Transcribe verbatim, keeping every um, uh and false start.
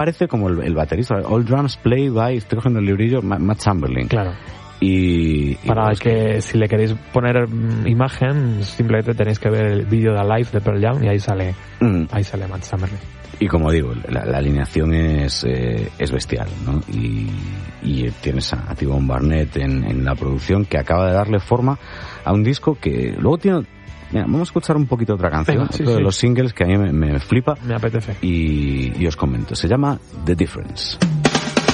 Parece como el, el baterista, All Drums Played by, estoy cogiendo el librillo, Matt Chamberlain. Claro. Y, y para pues, que, que si le queréis poner imagen, simplemente tenéis que ver el vídeo de Alive de Pearl Jam y ahí sale mm. ahí sale Matt Chamberlain. Y como digo, la, la alineación es eh, es bestial, ¿no? Y, y tienes a T-Bone Barnett en, en la producción, que acaba de darle forma a un disco que luego tiene... Mira, vamos a escuchar un poquito otra canción, Venga, sí, otro sí. de los singles que a mí me, me flipa. Me apetece. Y, y os comento, se llama The Difference.